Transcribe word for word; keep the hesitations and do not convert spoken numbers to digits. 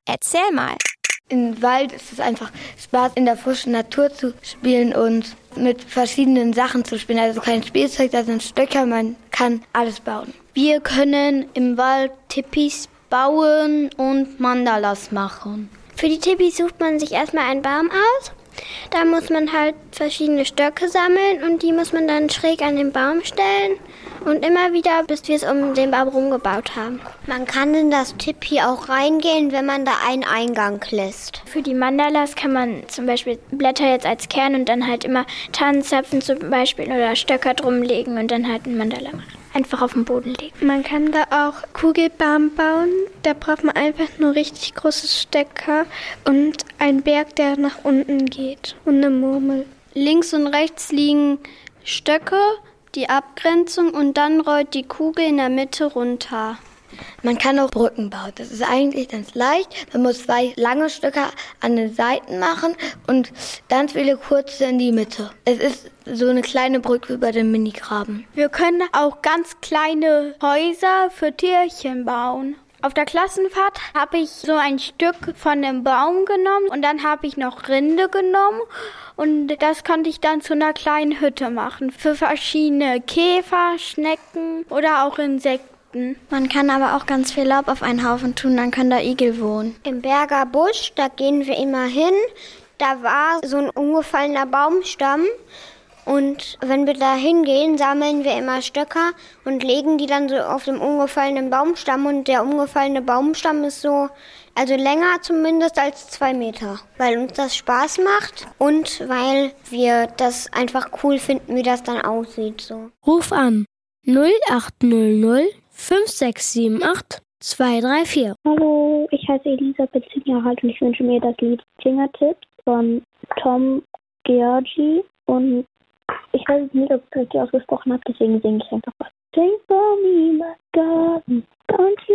Erzähl mal. Im Wald ist es einfach Spaß, in der frischen Natur zu spielen und mit verschiedenen Sachen zu spielen. Also kein Spielzeug, da sind Stöcker, man kann alles bauen. Wir können im Wald Tipis bauen und Mandalas machen. Für die Tipis sucht man sich erstmal einen Baum aus. Da muss man halt verschiedene Stöcke sammeln und die muss man dann schräg an den Baum stellen. Und immer wieder, bis wir es um den Baum rumgebaut haben. Man kann in das Tipi auch reingehen, wenn man da einen Eingang lässt. Für die Mandalas kann man zum Beispiel Blätter jetzt als Kern und dann halt immer Tannenzapfen zum Beispiel oder Stöcker drumlegen und dann halt ein Mandala machen. Einfach auf den Boden legen. Man kann da auch Kugelbahn bauen. Da braucht man einfach nur richtig große Stöcker und einen Berg, der nach unten geht und eine Murmel. Links und rechts liegen Stöcke, die Abgrenzung und dann rollt die Kugel in der Mitte runter. Man kann auch Brücken bauen. Das ist eigentlich ganz leicht. Man muss zwei lange Stöcke an den Seiten machen und ganz viele kurze in die Mitte. Es ist so eine kleine Brücke über den Minigraben. Wir können auch ganz kleine Häuser für Tierchen bauen. Auf der Klassenfahrt habe ich so ein Stück von dem Baum genommen und dann habe ich noch Rinde genommen und das konnte ich dann zu einer kleinen Hütte machen für verschiedene Käfer, Schnecken oder auch Insekten. Man kann aber auch ganz viel Laub auf einen Haufen tun, dann können da Igel wohnen. Im Berger Busch, da gehen wir immer hin, da war so ein umgefallener Baumstamm. Und wenn wir da hingehen, sammeln wir immer Stöcker und legen die dann so auf dem umgefallenen Baumstamm. Und der umgefallene Baumstamm ist so, also länger zumindest als zwei Meter. Weil uns das Spaß macht und weil wir das einfach cool finden, wie das dann aussieht. So. Ruf an null acht null null fünf sechs sieben acht zwei drei vier. Hallo, ich heiße Elisabeth, zehn Jahre alt und ich wünsche mir das Lied Fingertips von Tom Georgi und ich weiß nicht, ob ich es richtig ausgesprochen habe, deswegen singe ich einfach was. Sing for me, my God, don't